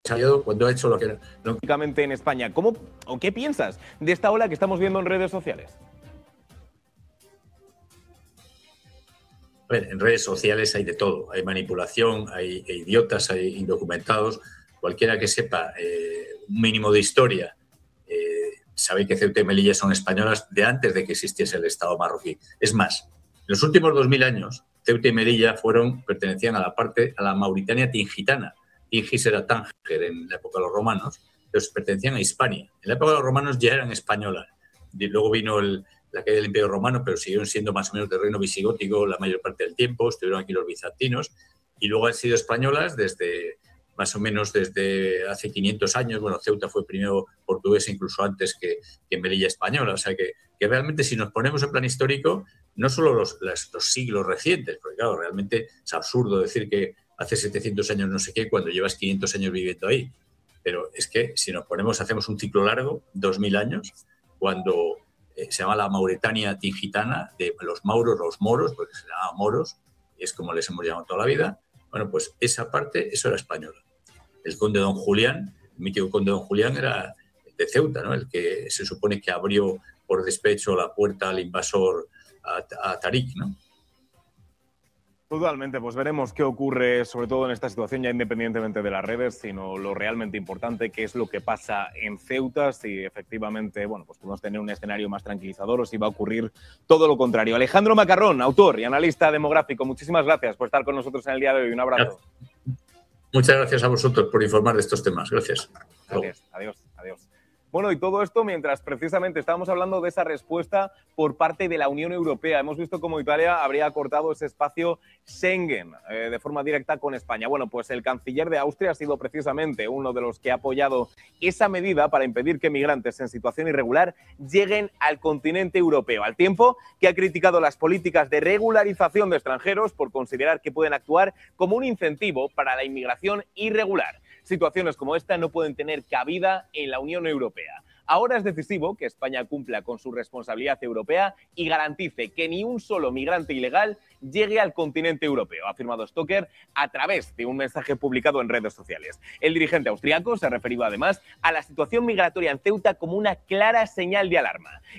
salido cuando ha hecho lo que no. En España. ¿Cómo o qué piensas de esta ola que estamos viendo en redes sociales? En redes sociales hay de todo. Hay manipulación, hay idiotas, hay indocumentados. Cualquiera que sepa un mínimo de historia sabe que Ceuta y Melilla son españolas de antes de que existiese el Estado marroquí. Es más, en los últimos 2000 años, Ceuta y Melilla pertenecían a la Mauritania tingitana. Tingis era Tánger en la época de los romanos, entonces pertenecían a Hispania. En la época de los romanos ya eran españolas. Y luego vino la caída del Imperio Romano, pero siguieron siendo más o menos de reino visigótico la mayor parte del tiempo. Estuvieron aquí los bizantinos y luego han sido españolas desde más o menos desde hace 500 años. Bueno, Ceuta fue primero portuguesa incluso antes que Melilla española. O sea que realmente si nos ponemos en plan histórico, no solo los siglos recientes, porque claro, realmente es absurdo decir que hace 700 años no sé qué cuando llevas 500 años viviendo ahí. Pero es que si nos ponemos, hacemos un ciclo largo, 2000 años, cuando se llama la Mauritania tingitana, de los mauros, los moros, porque se llamaban moros, y es como les hemos llamado toda la vida. Bueno, pues esa parte, eso era española. El conde Don Julián, el mítico conde Don Julián, era de Ceuta, ¿no? El que se supone que abrió por despecho la puerta al invasor a Tarik, ¿no? Totalmente, pues veremos qué ocurre, sobre todo en esta situación, ya independientemente de las redes, sino lo realmente importante, que es lo que pasa en Ceuta, si efectivamente, bueno, pues podemos tener un escenario más tranquilizador o si va a ocurrir todo lo contrario. Alejandro Macarrón, autor y analista demográfico, muchísimas gracias por estar con nosotros en el día de hoy. Un abrazo. Muchas gracias a vosotros por informar de estos temas. Gracias. Gracias. Adiós. Adiós. Bueno, y todo esto mientras precisamente estábamos hablando de esa respuesta por parte de la Unión Europea. Hemos visto cómo Italia habría cortado ese espacio Schengen de forma directa con España. Bueno, pues el canciller de Austria ha sido precisamente uno de los que ha apoyado esa medida para impedir que migrantes en situación irregular lleguen al continente europeo, al tiempo que ha criticado las políticas de regularización de extranjeros por considerar que pueden actuar como un incentivo para la inmigración irregular. Situaciones como esta no pueden tener cabida en la Unión Europea. Ahora es decisivo que España cumpla con su responsabilidad europea y garantice que ni un solo migrante ilegal llegue al continente europeo, ha afirmado Stocker a través de un mensaje publicado en redes sociales. El dirigente austriaco se ha referido además a la situación migratoria en Ceuta como una clara señal de alarma